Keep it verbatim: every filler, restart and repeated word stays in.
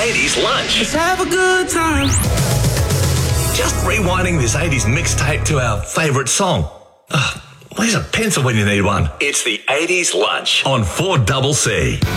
eighties lunch. Let's have a good time. Just rewinding this eighties mixtape to our favourite song. Ugh, where's a pencil when you need one? It's the eighties lunch on four C C.